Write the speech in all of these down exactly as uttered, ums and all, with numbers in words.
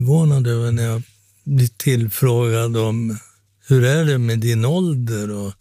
förvånad över när jag blir tillfrågad om hur är det med din ålder, och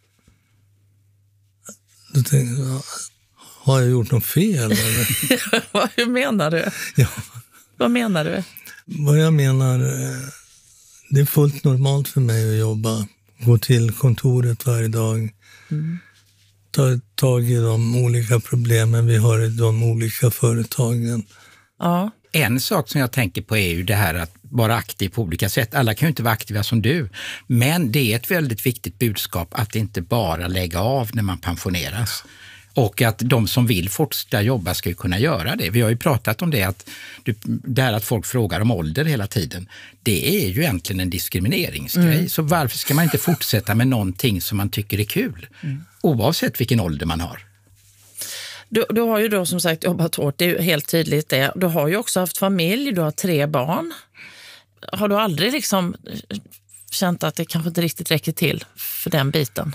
då tänkte jag, har jag gjort något fel eller? Hur menar du? Ja. Vad menar du? Vad jag menar, det är fullt normalt för mig att jobba, gå till kontoret varje dag, mm. ta tag i de olika problemen vi har i de olika företagen. Ja. En sak som jag tänker på är ju det här att vara aktiv på olika sätt. Alla kan ju inte vara aktiva som du, men det är ett väldigt viktigt budskap att inte bara lägga av när man pensioneras. Och att de som vill fortsätta jobba ska ju kunna göra det. Vi har ju pratat om det, att det här att folk frågar om ålder hela tiden. Det är ju egentligen en diskrimineringsgrej. Mm. Så varför ska man inte fortsätta med någonting som man tycker är kul? Mm. Oavsett vilken ålder man har. Du, du har ju då som sagt jobbat hårt, det är ju helt tydligt det. Du har ju också haft familj, du har tre barn. Har du aldrig liksom känt att det kanske inte riktigt räcker till för den biten?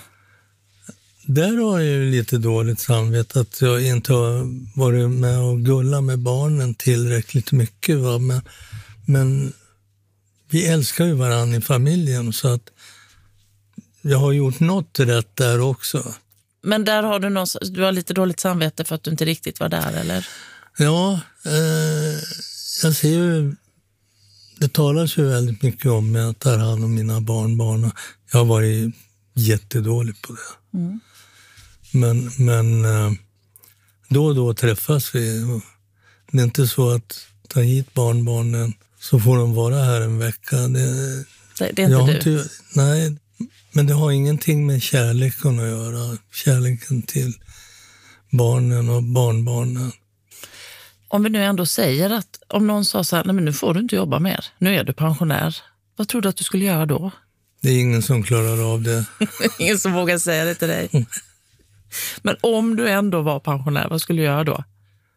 Där har jag ju lite dåligt samvete att jag inte har varit med och gulla med barnen tillräckligt mycket. Va? Men, men vi älskar ju varandra i familjen, så att jag har gjort något rätt där också. Men där har du, någon, du har lite dåligt samvete för att du inte riktigt var där, eller? Ja, eh, jag ser ju, det talas ju väldigt mycket om mig att ta hand om mina barnbarn. Jag har varit jättedålig på det. Mm. Men, men då och då träffas vi. Det är inte så att ta hit barnbarnen så får de vara här en vecka. Det, det, det är inte du? Inte, nej, men det har ingenting med kärleken att göra. Kärleken till barnen och barnbarnen. Om vi nu ändå säger att om någon sa så här, nej men nu får du inte jobba mer. Nu är du pensionär. Vad tror du att du skulle göra då? Det är ingen som klarar av det. Ingen som vågar säga det till dig. Mm. Men om du ändå var pensionär, vad skulle du göra då?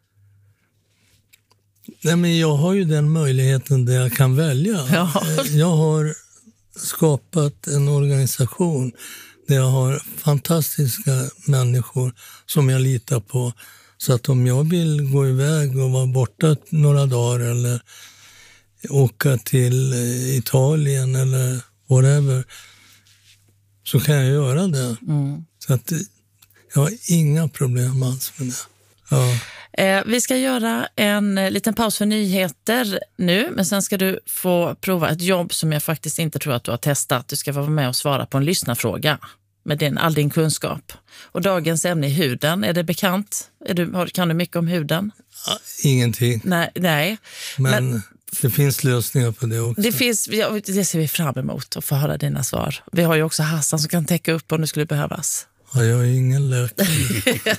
Nej, men jag har ju den möjligheten där jag kan välja. Ja. Jag har skapat en organisation där jag har fantastiska människor som jag litar på. Så att om jag vill gå iväg och vara borta några dagar eller åka till Italien eller whatever, så kan jag göra det. Mm. Så att jag har inga problem alls med det. Ja. Eh, vi ska göra en liten paus för nyheter nu, men sen ska du få prova ett jobb som jag faktiskt inte tror att du har testat. Du ska vara med och svara på en lyssnarfråga med din, all din kunskap. Och dagens ämne är huden. Är det bekant? Är du, kan du mycket om huden? Ja, ingenting. Nej, nej. Men, men det finns lösningar på det också. Det, finns, ja, det ser vi fram emot att få höra dina svar. Vi har ju också Hassan som kan täcka upp om det skulle behövas. Ja, jag är ingen läkare.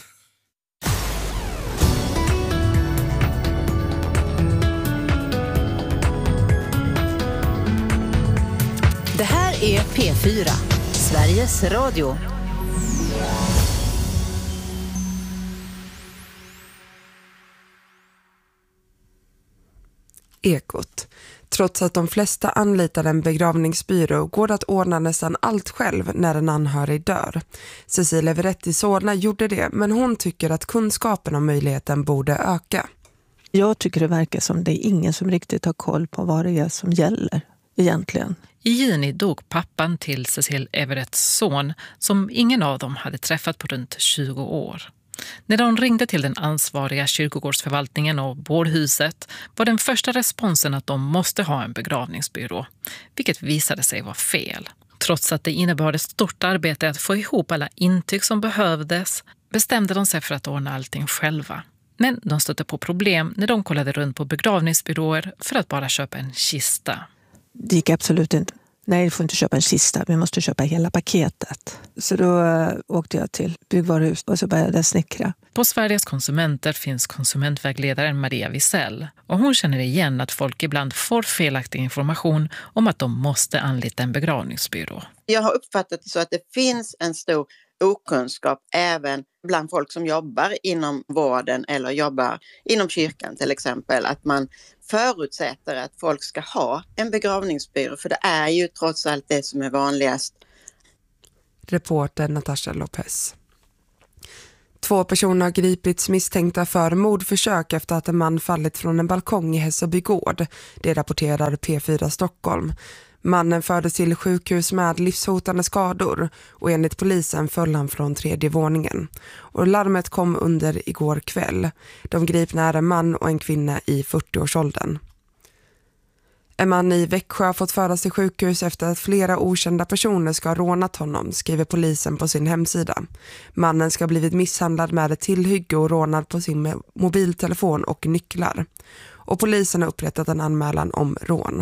Det här är P fyra, Sveriges Radio. Ekot. Trots att de flesta anlitar en begravningsbyrå går det att ordna nästan allt själv när en anhörig dör. Cecilia Veretti Solna gjorde det, men hon tycker att kunskapen om möjligheten borde öka. Jag tycker det verkar som det är ingen som riktigt har koll på vad det är som gäller egentligen. I juni dog pappan till Cecil Everetts son som ingen av dem hade träffat på runt tjugo år. När de ringde till den ansvariga kyrkogårdsförvaltningen och vårdhuset var den första responsen att de måste ha en begravningsbyrå, vilket visade sig vara fel. Trots att det innebar ett stort arbete att få ihop alla intyg som behövdes bestämde de sig för att ordna allting själva. Men de stötte på problem när de kollade runt på begravningsbyråer för att bara köpa en kista. Det gick absolut inte. Nej, du får inte köpa en kista. Vi måste köpa hela paketet. Så då äh, åkte jag till byggvaruhus och så började jag snickra. På Sveriges konsumenter finns konsumentvägledaren Maria Wisell. Och hon känner igen att folk ibland får felaktig information om att de måste anlita en begravningsbyrå. Jag har uppfattat det så att det finns en stor okunskap även bland folk som jobbar inom vården eller jobbar inom kyrkan till exempel, att man förutsätter att folk ska ha en begravningsbyrå, för det är ju trots allt det som är vanligast. Reporter Natasha Lopez. Två personer har gripits misstänkta för mordförsök efter att en man fallit från en balkong i Hässelby gård. Det rapporterar P fyra Stockholm. Mannen fördes till sjukhus med livshotande skador och enligt polisen föll han från tredje våningen. Och larmet kom under igår kväll. De gripna är en man och en kvinna i fyrtioårsåldern. En man i Växjö har fått föras till sjukhus efter att flera okända personer ska ha rånat honom, skriver polisen på sin hemsida. Mannen ska ha blivit misshandlad med ett tillhygge och rånad på sin mobiltelefon och nycklar. Och polisen har upprättat en anmälan om rån.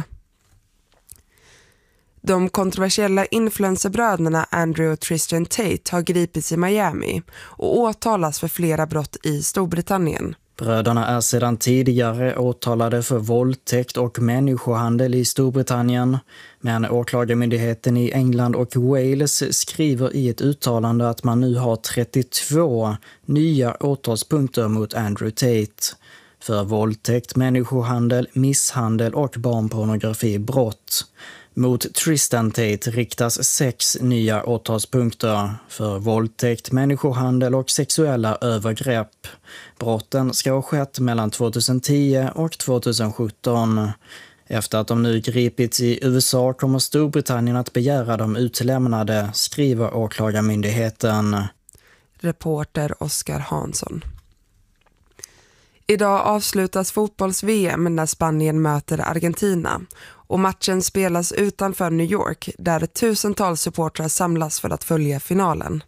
De kontroversiella influencerbröderna Andrew och Tristan Tate har gripits i Miami och åtalas för flera brott i Storbritannien. Bröderna är sedan tidigare åtalade för våldtäkt och människohandel i Storbritannien, men åklagarmyndigheten i England och Wales skriver i ett uttalande att man nu har trettiotvå nya åtalspunkter mot Andrew Tate för våldtäkt, människohandel, misshandel och barnpornografibrott. Mot Tristan Tate riktas sex nya åtalspunkter för våldtäkt, människohandel och sexuella övergrepp. Brotten ska ha skett mellan tjugohundratio och tjugosjutton. Efter att de nu gripits i U S A kommer Storbritannien att begära dem utlämnade, skriver åklagarmyndigheten. Reporter Oskar Hansson. Idag avslutas fotbolls-V M när Spanien möter Argentina och matchen spelas utanför New York där tusentals supportrar samlas för att följa finalen.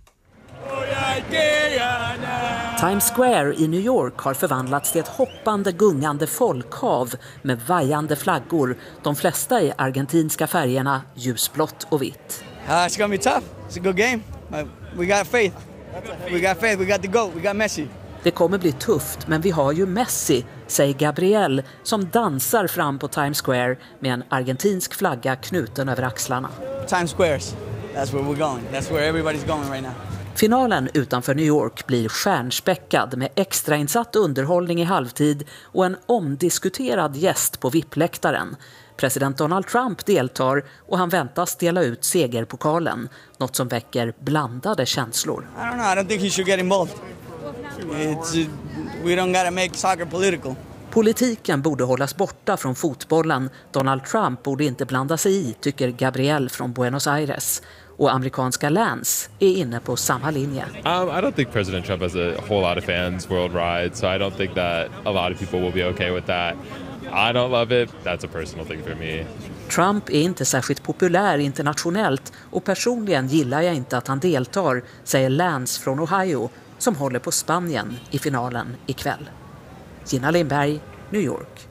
Times Square i New York har förvandlats till ett hoppande, gungande folkhav med vajande flaggor, de flesta i argentinska färgerna ljusblått och vitt. Uh, it's gonna be tough. It's a good game. We got faith. We got faith. We got the GOAT. We got Messi. Det kommer bli tufft, men vi har ju Messi, säger Gabriel som dansar fram på Times Square med en argentinsk flagga knuten över axlarna. Times Square, that's where we're going. That's where everybody's going right now. Finalen utanför New York blir stjärnspäckad med extrainsatt underhållning i halvtid och en omdiskuterad gäst på V I P-läktaren. President Donald Trump deltar och han väntas dela ut segerpokalen, något som väcker blandade känslor. I don't know, I don't think he should get involved. It's, we don't gotta make soccer political. Politiken borde hållas borta från fotbollen. Donald Trump borde inte blanda sig i, tycker Gabriel från Buenos Aires. Och amerikanska Lance är inne på samma linje. Um, I don't think President Trump has a whole lot of fans worldwide, so I don't think that a lot of people will be okay with that. I don't love it. That's a personal thing for me. Trump är inte särskilt populär internationellt och personligen gillar jag inte att han deltar, säger Lance från Ohio som håller på Spanien i finalen ikväll. Gina Lindberg, New York.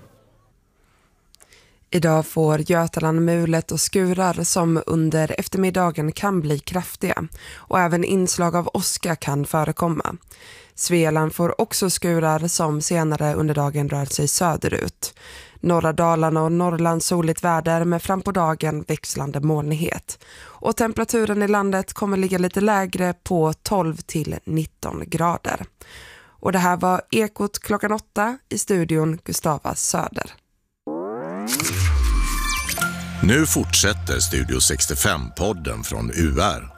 Idag får Götaland mulet och skurar som under eftermiddagen kan bli kraftiga och även inslag av åska kan förekomma. Svealand får också skurar som senare under dagen rör sig söderut. Norra Dalarna och Norrland soligt väder med fram på dagen växlande molnighet. Och temperaturen i landet kommer ligga lite lägre på tolv till nitton grader. Och det här var Ekot klockan åtta, i studion Gustava Söder. Nu fortsätter Studio sextiofem-podden från U R.